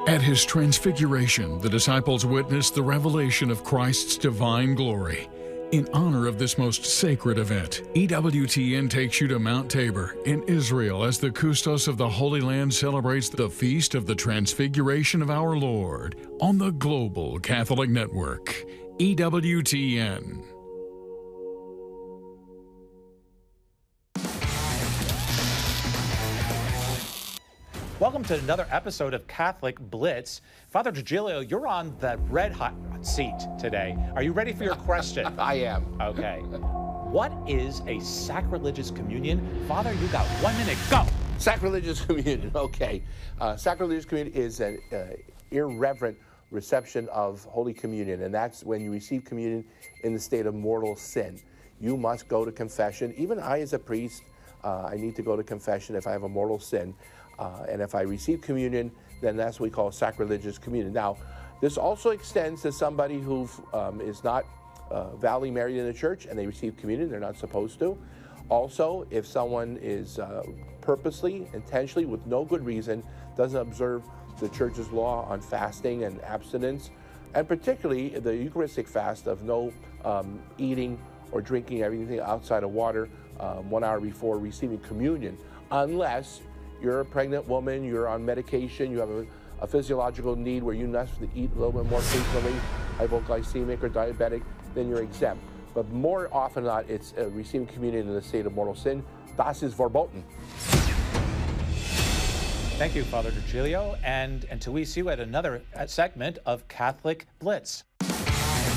At his transfiguration, the disciples witnessed the revelation of Christ's divine glory. In honor of this most sacred event, EWTN takes you to Mount Tabor in Israel as the Kustos of the Holy Land celebrates the Feast of the Transfiguration of our Lord on the Global Catholic Network, EWTN. Welcome to another episode of Catholic Blitz. Father Trigilio, you're on the red hot seat today. Are you ready for your question? I am. Okay. What is a sacrilegious communion? Father, you got 1 minute, go! Sacrilegious communion, okay. Sacrilegious communion is an irreverent reception of Holy Communion, and that's when you receive communion in the state of mortal sin. You must go to confession. Even I, as a priest, I need to go to confession if I have a mortal sin. And if I receive communion, then that's what we call sacrilegious communion. Now, this also extends to somebody who is not validly married in the church and they receive communion. They're not supposed to. Also, if someone is purposely, intentionally, with no good reason, doesn't observe the church's law on fasting and abstinence, and particularly the Eucharistic fast of no eating or drinking anything outside of water 1 hour before receiving communion, unless you're a pregnant woman, you're on medication, you have a physiological need where you have to eat a little bit more frequently, hypoglycemic or diabetic, then you're exempt. But more often than not, it's receiving communion in the state of mortal sin. Das ist verboten. Thank you, Father Trigilio. And until we see you at another segment of Catholic Blitz.